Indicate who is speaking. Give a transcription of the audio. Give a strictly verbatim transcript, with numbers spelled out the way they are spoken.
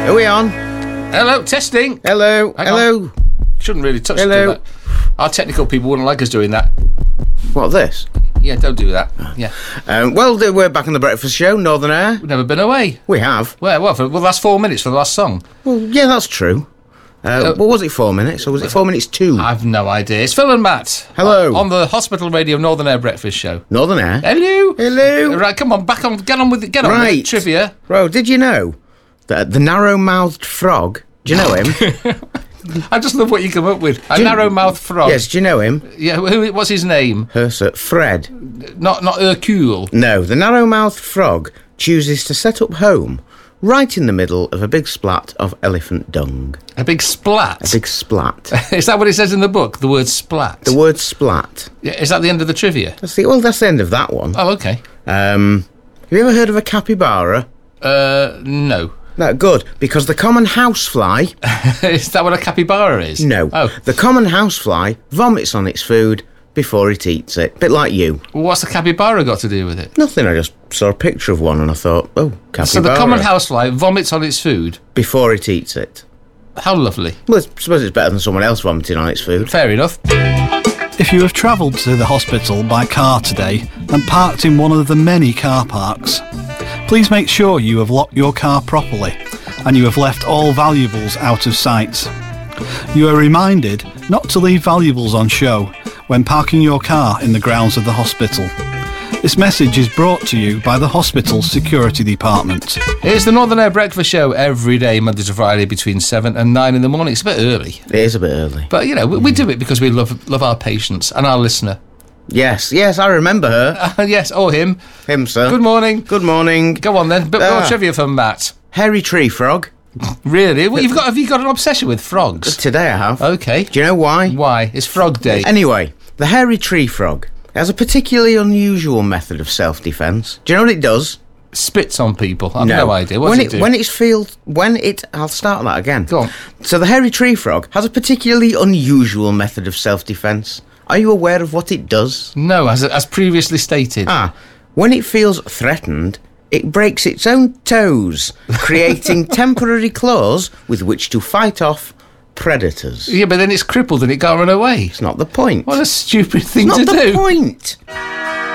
Speaker 1: Are we on?
Speaker 2: Hello, testing.
Speaker 1: Hello,
Speaker 2: Hang
Speaker 1: hello.
Speaker 2: on. Shouldn't really touch
Speaker 1: Hello.
Speaker 2: that. Our technical people wouldn't like us doing that.
Speaker 1: What, this?
Speaker 2: Yeah, don't do that. Yeah.
Speaker 1: Um, well, th- we're back on the Breakfast Show, Northern Air.
Speaker 2: We've never been away.
Speaker 1: We have.
Speaker 2: Where? Well, for well, the last four minutes for the last song.
Speaker 1: Well, yeah, that's true. Uh,
Speaker 2: Uh,
Speaker 1: what was it, four minutes? Or was it four minutes two?
Speaker 2: I've no idea. It's Phil and Matt.
Speaker 1: Hello.
Speaker 2: On the Hospital Radio Northern Air Breakfast Show.
Speaker 1: Northern Air?
Speaker 2: Hello.
Speaker 1: Hello.
Speaker 2: Right, come on, back on. Get on with it. Get on with
Speaker 1: Right.
Speaker 2: it. Trivia.
Speaker 1: Bro, did you know that the narrow-mouthed frog, do you know him?
Speaker 2: I just love what you come up with. A
Speaker 1: Do you-
Speaker 2: narrow-mouthed frog.
Speaker 1: Yes, do you know him?
Speaker 2: Yeah. Who? What's his name?
Speaker 1: Hersa, Fred.
Speaker 2: Not not Hercule.
Speaker 1: No, the narrow-mouthed frog chooses to set up home right in the middle of a big splat of elephant dung.
Speaker 2: A big splat.
Speaker 1: A big splat.
Speaker 2: Is that what it says in the book? The word splat.
Speaker 1: The word splat.
Speaker 2: Yeah, is that the end of the trivia?
Speaker 1: That's the, well, that's the end of that one.
Speaker 2: Oh, okay.
Speaker 1: Um, have you ever heard of a capybara?
Speaker 2: Uh, no.
Speaker 1: No, good, because the common housefly...
Speaker 2: Is that what a capybara is?
Speaker 1: No.
Speaker 2: Oh.
Speaker 1: The common housefly vomits on its food before it eats it. Bit like you.
Speaker 2: Well, what's the capybara got to do with it?
Speaker 1: Nothing, I just saw a picture of one and I thought, oh, capybara.
Speaker 2: So the common housefly vomits on its food.
Speaker 1: Before it eats it.
Speaker 2: How lovely.
Speaker 1: Well, I suppose it's better than someone else vomiting on its food.
Speaker 2: Fair enough.
Speaker 3: If you have travelled to the hospital by car today and parked in one of the many car parks, please make sure you have locked your car properly and you have left all valuables out of sight. You are reminded not to leave valuables on show when parking your car in the grounds of the hospital. This message is brought to you by the hospital security department.
Speaker 2: It's the Northern Air Breakfast Show every day, Monday to Friday, between seven and nine in the morning. It's a bit early.
Speaker 1: It is a bit early.
Speaker 2: But, you know, we, we do it because we love love our patients and our listener.
Speaker 1: Yes, yes, I remember her.
Speaker 2: Uh, yes, or him.
Speaker 1: Him, sir.
Speaker 2: Good morning.
Speaker 1: Good morning.
Speaker 2: Go on then. Bit more
Speaker 1: Ah.
Speaker 2: trivia from Matt.
Speaker 1: Hairy tree frog.
Speaker 2: Really? Well, you've got, have you got an obsession with frogs?
Speaker 1: Today I have.
Speaker 2: Okay.
Speaker 1: Do you know why?
Speaker 2: Why? It's Frog Day.
Speaker 1: Anyway, the hairy tree frog has a particularly unusual method of self-defence. Do you know what it does?
Speaker 2: Spits on people. I've no, idea. What's
Speaker 1: when
Speaker 2: it, do?
Speaker 1: When it's feel, when it, I'll start that again.
Speaker 2: Go on.
Speaker 1: So the hairy tree frog has a particularly unusual method of self-defence. Are you aware of what it does?
Speaker 2: No, as, as previously stated.
Speaker 1: Ah, when it feels threatened, it breaks its own toes, creating temporary claws with which to fight off predators.
Speaker 2: Yeah, but then it's crippled and it can't run away.
Speaker 1: It's not the point.
Speaker 2: What a stupid thing
Speaker 1: It's
Speaker 2: to
Speaker 1: not the
Speaker 2: do.
Speaker 1: point.